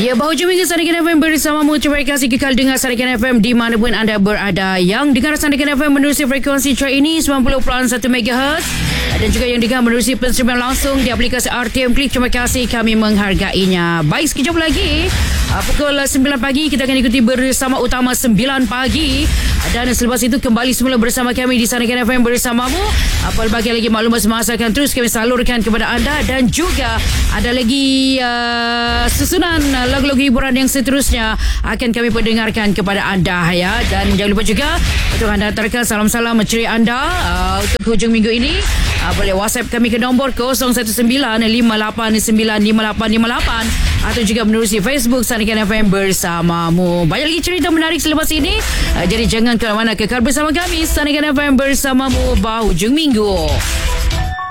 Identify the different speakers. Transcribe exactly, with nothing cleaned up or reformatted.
Speaker 1: Ya, bahu jumpa Sarikan F M bersamamu. Terima kasih kekal dengar Sarikan F M di mana pun anda berada. Yang dengar Sarikan F M menerusi frekuensi chart ini sembilan puluh perpuluhan satu megahertz dan juga yang dengar menerusi penstreaman langsung di aplikasi R T M Klik. Terima kasih, kami menghargainya. Baik, sekejap lagi uh, pukul sembilan pagi kita akan ikuti bersama Utama sembilan pagi, dan selepas itu kembali semula bersama kami di Sarikan F M bersamamu. Uh, pelbagai lagi maklumat semasa akan terus kami salurkan kepada anda, dan juga ada lagi uh, susunan uh, lagu-lagu hiburan yang seterusnya akan kami perdengarkan kepada anda ya. Dan jangan lupa juga untuk anda hantarkan salam-salam ceria anda uh, untuk hujung minggu ini. Uh, boleh WhatsApp kami ke nombor kosong satu sembilan lima lapan sembilan lima lapan lima lapan atau juga menerusi Facebook Sarikan F M bersamamu. Banyak lagi cerita menarik selepas ini. Uh, jadi jangan ke mana-mana, kekal bersama kami Sarikan F M bersamamu bahujung minggu.